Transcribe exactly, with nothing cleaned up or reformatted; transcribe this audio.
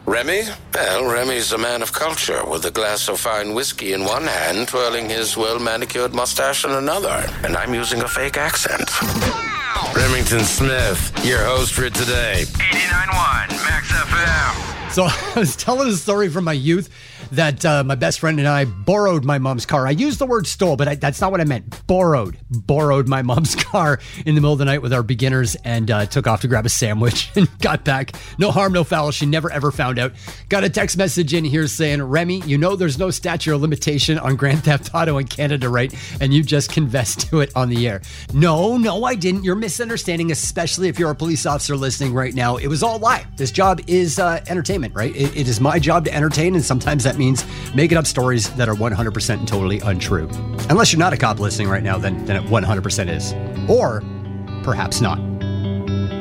Remy? Well, Remy's a man of culture, with a glass of fine whiskey in one hand, twirling his well-manicured mustache in another. And I'm using a fake accent. Wow. Remington Smith, your host for today. eighty-nine point one Max F M. So I was telling a story from my youth that uh, my best friend and I borrowed my mom's car. I used the word stole, but I, that's not what I meant. Borrowed. Borrowed my mom's car in the middle of the night with our beginners and uh, took off to grab a sandwich and got back. No harm, no foul. She never, ever found out. Got a text message in here saying, Remy, you know there's no statute of limitation on Grand Theft Auto in Canada, right? And you just confessed to it on the air. No, no, I didn't. You're misunderstanding, especially if you're a police officer listening right now. It was all a lie. This job is uh, entertainment, right? It, it is my job to entertain, and sometimes that means making up stories that are one hundred percent and totally untrue. Unless you're not a cop listening right now, then, then it one hundred percent is. Or perhaps not.